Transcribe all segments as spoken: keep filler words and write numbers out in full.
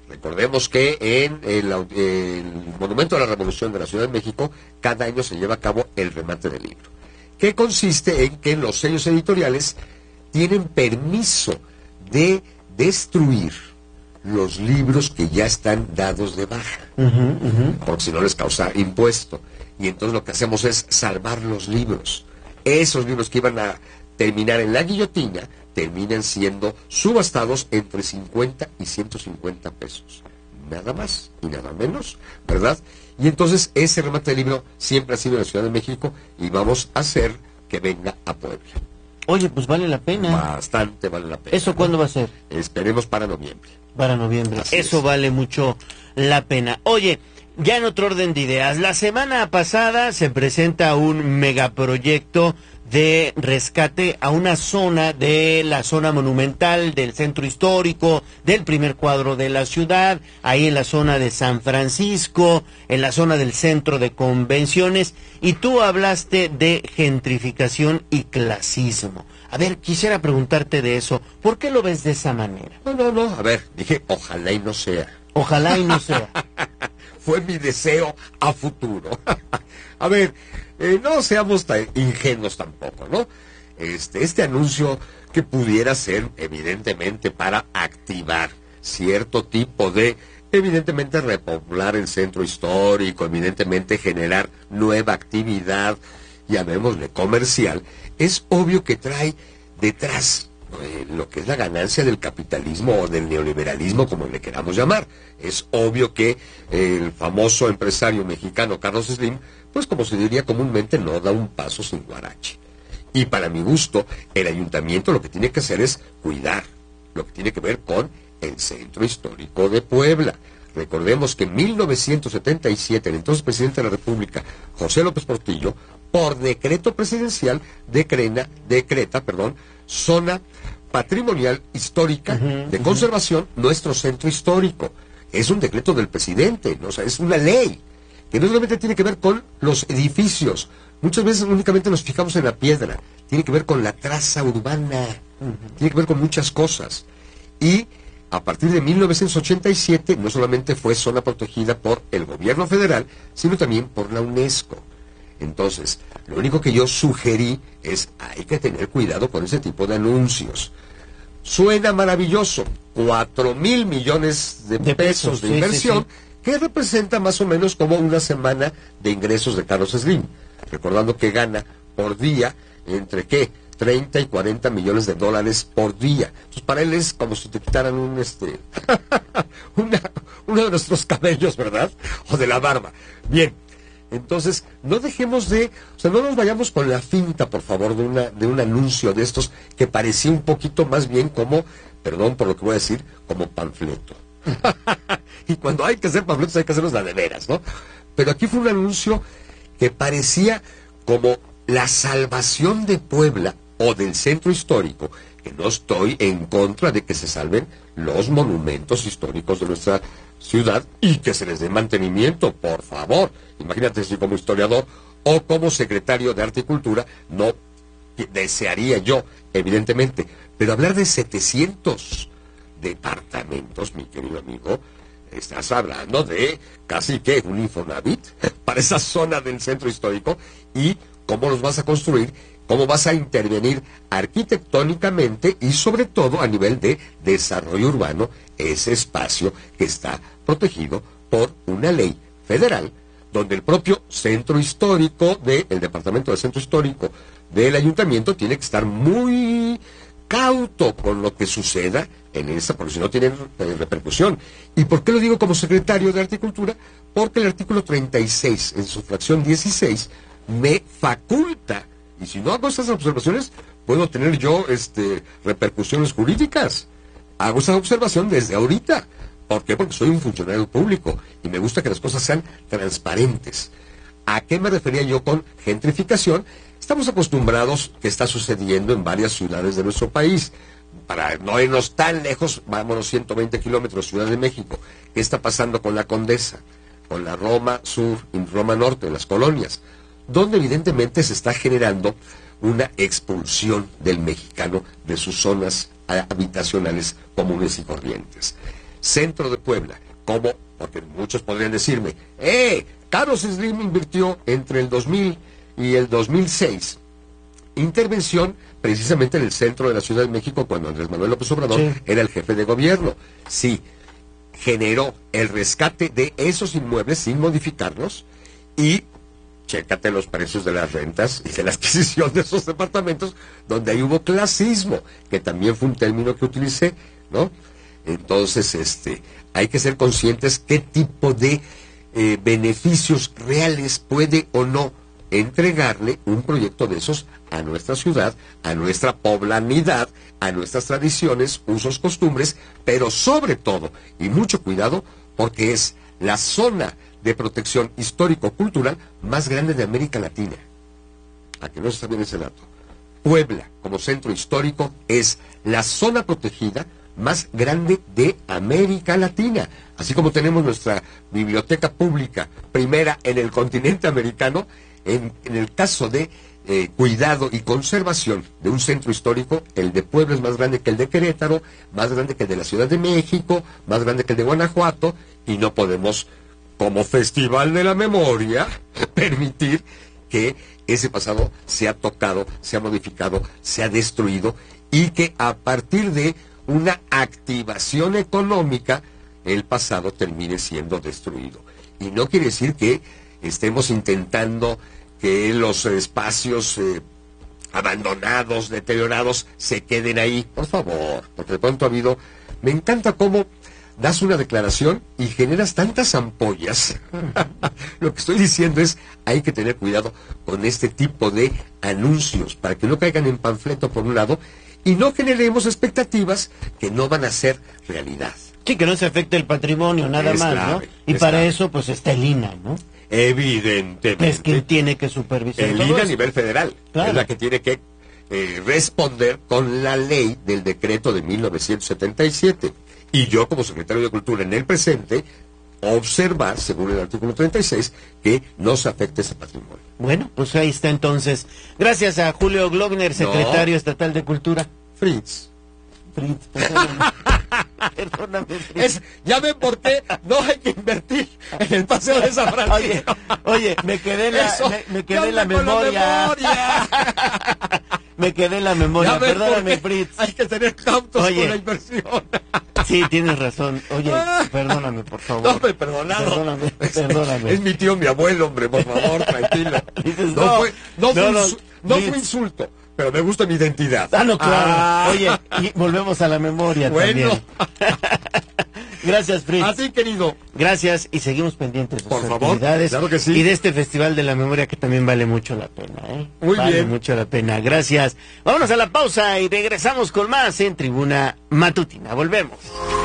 Recordemos que en el, el Monumento a la Revolución de la Ciudad de México, cada año se lleva a cabo el remate del libro, que consiste en que los sellos editoriales tienen permiso de destruir los libros que ya están dados de baja, uh-huh, uh-huh. porque si no les causa impuesto. Y entonces lo que hacemos es salvar los libros. Esos libros que iban a terminar en la guillotina terminan siendo subastados entre cincuenta y ciento cincuenta pesos. Nada más y nada menos, ¿verdad? Y entonces ese remate de libro siempre ha sido en la Ciudad de México y vamos a hacer que venga a Puebla. Oye, pues vale la pena. Bastante vale la pena. ¿Eso ¿no? cuándo va a ser? Esperemos para noviembre. Para noviembre. Así Eso es. vale mucho la pena. Oye, ya en otro orden de ideas, la semana pasada se presenta un megaproyecto de rescate a una zona de la zona monumental, del centro histórico, del primer cuadro de la ciudad, ahí en la zona de San Francisco, en la zona del centro de convenciones, y tú hablaste de gentrificación y clasismo. A ver, quisiera preguntarte de eso, ¿por qué lo ves de esa manera? No, no, no, a ver, dije, ojalá y no sea. Ojalá y no sea. Fue mi deseo a futuro. A ver, eh, no seamos tan ingenuos tampoco, ¿no? Este, este anuncio que pudiera ser evidentemente para activar cierto tipo de, evidentemente repoblar el centro histórico, evidentemente generar nueva actividad, llamémosle comercial, es obvio que trae detrás eh, lo que es la ganancia del capitalismo o del neoliberalismo, como le queramos llamar. Es obvio que eh, el famoso empresario mexicano Carlos Slim, pues como se diría comúnmente, no da un paso sin guarache. Y para mi gusto, el ayuntamiento lo que tiene que hacer es cuidar lo que tiene que ver con el centro histórico de Puebla. Recordemos que en mil novecientos setenta y siete, el entonces presidente de la República, José López Portillo, por decreto presidencial, decrena, decreta, perdón, zona patrimonial histórica uh-huh, de conservación, uh-huh. nuestro centro histórico. Es un decreto del presidente, ¿no? O sea, es una ley que no solamente tiene que ver con los edificios. Muchas veces únicamente nos fijamos en la piedra. Tiene que ver con la traza urbana. Uh-huh. Tiene que ver con muchas cosas. Y a partir de mil novecientos ochenta y siete, no solamente fue zona protegida por el gobierno federal, sino también por la UNESCO. Entonces, lo único que yo sugerí es, hay que tener cuidado con ese tipo de anuncios. Suena maravilloso, cuatro mil millones de, de pesos, pesos de sí, inversión, sí, sí. que representa más o menos como una semana de ingresos de Carlos Slim. Recordando que gana por día, entre qué, treinta y cuarenta millones de dólares por día. Entonces para él es como si te quitaran un, este, una, uno de nuestros cabellos, ¿verdad? O de la barba. Bien. Entonces, no dejemos de, o sea, no nos vayamos con la finta, por favor, de una de un anuncio de estos que parecía un poquito más bien como, perdón por lo que voy a decir, como panfleto. Y cuando hay que hacer panfletos hay que hacerlos la de veras, ¿no? Pero aquí fue un anuncio que parecía como la salvación de Puebla o del centro histórico, que no estoy en contra de que se salven los monumentos históricos de nuestra ciudad y que se les dé mantenimiento, por favor. Imagínate si como historiador o como secretario de Arte y Cultura no desearía yo, evidentemente, pero hablar de setecientos departamentos, mi querido amigo, estás hablando de casi que un Infonavit para esa zona del centro histórico. Y cómo los vas a construir, cómo vas a intervenir arquitectónicamente y sobre todo a nivel de desarrollo urbano ese espacio que está protegido por una ley federal, donde el propio centro histórico del Departamento del Centro Histórico del Ayuntamiento tiene que estar muy cauto con lo que suceda en esa, porque si no tiene eh, repercusión. ¿Y por qué lo digo como secretario de Arte y Cultura? Porque el artículo treinta y seis, en su fracción dieciséis, me faculta, y si no hago esas observaciones, puedo tener yo este, repercusiones jurídicas. Hago esa observación desde ahorita. ¿Por qué? Porque soy un funcionario público y me gusta que las cosas sean transparentes. ¿A qué me refería yo con gentrificación? Estamos acostumbrados que está sucediendo en varias ciudades de nuestro país. Para no irnos tan lejos, vámonos ciento veinte kilómetros, Ciudad de México. ¿Qué está pasando con la Condesa? Con la Roma Sur y Roma Norte, las colonias, donde evidentemente se está generando una expulsión del mexicano de sus zonas habitacionales comunes y corrientes. centro de Puebla, como, porque muchos podrían decirme, ¡eh! Carlos Slim invirtió entre el dos mil y el dos mil seis intervención precisamente en el centro de la Ciudad de México cuando Andrés Manuel López Obrador sí. era el jefe de gobierno. Sí, generó el rescate de esos inmuebles sin modificarlos y chécate los precios de las rentas y de la adquisición de esos departamentos donde ahí hubo clasismo, que también fue un término que utilicé, ¿no? Entonces, este, hay que ser conscientes qué tipo de eh, beneficios reales puede o no entregarle un proyecto de esos a nuestra ciudad, a nuestra poblanidad, a nuestras tradiciones, usos, costumbres, pero sobre todo, y mucho cuidado, porque es la zona de protección histórico-cultural más grande de América Latina. A que no se sabe ese dato. Puebla, como centro histórico, es la zona protegida más grande de América Latina. Así como tenemos nuestra biblioteca pública primera en el continente americano, en, en el caso de eh, cuidado y conservación de un centro histórico, el de Puebla es más grande que el de Querétaro, más grande que el de la Ciudad de México, más grande que el de Guanajuato, y no podemos, como Festival de la Memoria, permitir que ese pasado sea tocado, sea modificado, sea destruido, y que a partir de una activación económica, el pasado termine siendo destruido. Y no quiere decir que estemos intentando que los espacios eh, abandonados, deteriorados, se queden ahí. Por favor, porque de pronto ha habido... Me encanta cómo das una declaración y generas tantas ampollas. Lo que estoy diciendo es, hay que tener cuidado con este tipo de anuncios, para que no caigan en panfleto por un lado, y no generemos expectativas que no van a ser realidad. Sí, que no se afecte el patrimonio, nada es más, grave, ¿no? Y es para grave. eso, pues, está el I N A, ¿no? Evidentemente. Es quien tiene que supervisar. El todo I N A a eso. nivel federal. Claro. Es la que tiene que eh, responder con la ley del decreto de mil novecientos setenta y siete. Y yo, como secretario de Cultura en el presente, observar, según el artículo treinta y seis, que no se afecte ese patrimonio. Bueno, pues ahí está entonces. Gracias a Julio Glogner, secretario no. estatal de Cultura. Fritz. Fritz, perdóname. Perdóname, Fritz. Es, ya ven por qué no hay que invertir en el Paseo de San Francisco. Oye, oye, me quedé en la, Eso, me, me quedé en la con memoria. La memoria. Me quedé en la memoria, Ya ven perdóname, por qué Fritz. Hay que tener cautos Oye. con la inversión. Sí, tienes razón. Oye, perdóname, por favor. No me he perdonado. Perdóname, perdóname. Es mi tío, mi abuelo, hombre, por favor, tranquilo. Dices, no, no, fue, no, no, fue, no, insu- no Fritz. fue insulto, pero me gusta mi identidad. Ah, no, claro. Ah. Oye, y volvemos a la memoria Bueno. también. Gracias, Fritz. Así, querido. Gracias, y seguimos pendientes de sus Por favor, actividades. claro que sí. Y de este Festival de la Memoria, que también vale mucho la pena, ¿eh? Muy vale bien. mucho la pena. Gracias. Vámonos a la pausa y regresamos con más en Tribuna Matutina. Volvemos.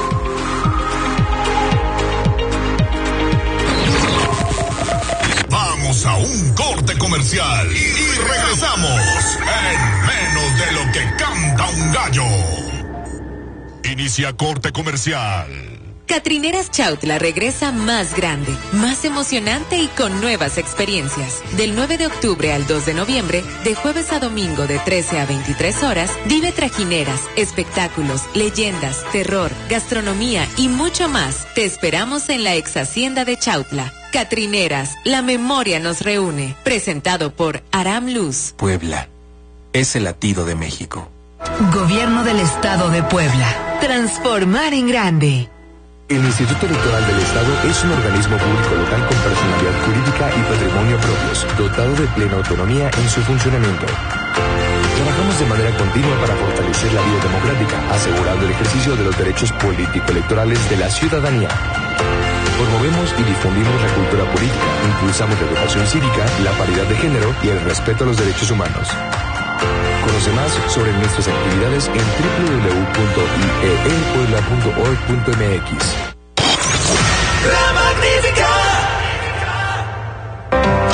Vamos a un corte comercial y, y regresamos en menos de lo que canta un gallo. Inicia corte comercial. Catrineras Chautla regresa más grande, más emocionante y con nuevas experiencias. Del nueve de octubre al dos de noviembre, de jueves a domingo de trece a veintitrés horas, vive trajineras, espectáculos, leyendas, terror, gastronomía y mucho más. Te esperamos en la ex hacienda de Chautla. Catrineras, la memoria nos reúne. Presentado por Aram Luz. Puebla es el latido de México. Gobierno del Estado de Puebla. Transformar en grande. El Instituto Electoral del Estado es un organismo público local con personalidad jurídica y patrimonio propios, dotado de plena autonomía en su funcionamiento. Trabajamos de manera continua para fortalecer la vida democrática, asegurando el ejercicio de los derechos político-electorales de la ciudadanía. Promovemos y difundimos la cultura política, impulsamos la educación cívica, la paridad de género y el respeto a los derechos humanos. Conoce más sobre nuestras actividades en doble u doble u doble u punto i e e puebla punto org punto m x. La Magnífica.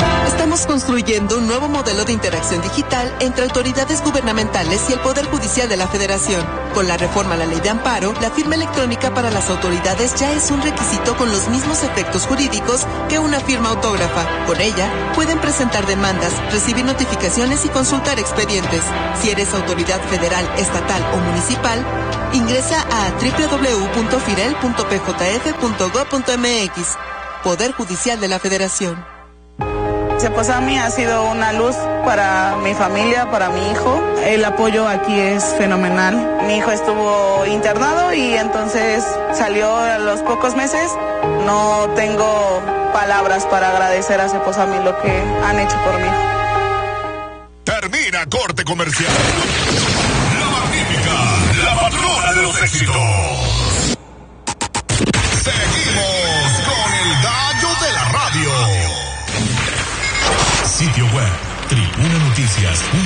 Estamos construyendo un nuevo modelo de interacción digital entre autoridades gubernamentales y el Poder Judicial de la Federación. Con la reforma a la Ley de Amparo, la firma electrónica para las autoridades ya es un requisito con los mismos efectos jurídicos que una firma autógrafa. Con ella, pueden presentar demandas, recibir notificaciones y consultar expedientes. Si eres autoridad federal, estatal o municipal, ingresa a doble u doble u doble u punto firel punto p j f punto gob punto m x. Poder Judicial de la Federación. Cepozami ha sido una luz para mi familia, para mi hijo. El apoyo aquí es fenomenal. Mi hijo estuvo internado y entonces salió a los pocos meses. No tengo palabras para agradecer a Cepozami lo que han hecho por mí. Termina corte comercial. La magnífica, la patrona de los éxitos. Seguimos con el gallo de la radio. Sitio web, tribuna noticias punto com.